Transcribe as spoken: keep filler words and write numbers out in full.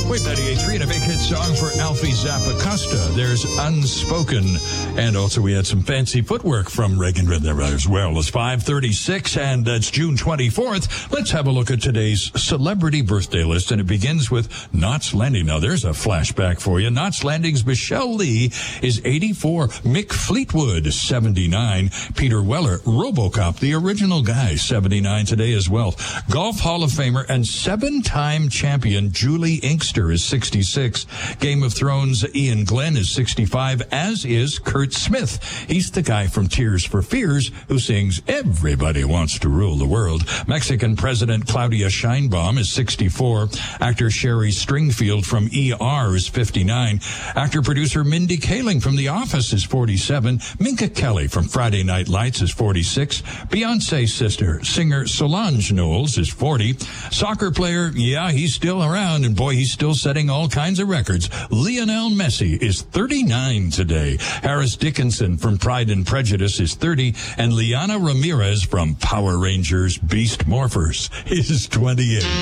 Wave ninety-eight point three and a big hit song for Alfie Zappacosta. There's Unspoken. And also we had some fancy footwork from Reagan there as well. It's five thirty-six and it's June twenty-fourth. Let's have a look at today's celebrity birthday list. And it begins with Knots Landing. Now there's a flashback for you. Knots Landing's Michelle Lee is eighty-four. Mick Fleetwood is seventy-nine. Peter Weller, RoboCop, the original guy, seventy-nine today as well. Golf Hall of Famer and seven-time champion Julie Inkster is sixty-six. Game of Thrones Ian Glenn is sixty-five, as is Kurt Smith. He's the guy from Tears for Fears who sings Everybody Wants to Rule the World. Mexican President Claudia Sheinbaum is sixty-four. Actor Sherry Stringfield from E R is fifty-nine. Actor-producer Mindy Kaling from The Office is forty-seven. Minka Kelly from Friday Night Lights is forty-six. Beyonce's sister, singer Solange Knowles, is forty. Soccer player, yeah, he's still around, and boy, he's still setting all kinds of records. Lionel Messi is thirty-nine today. Harris Dickinson from Pride and Prejudice is thirty, and Liana Ramirez from Power Rangers Beast Morphers is twenty-eight.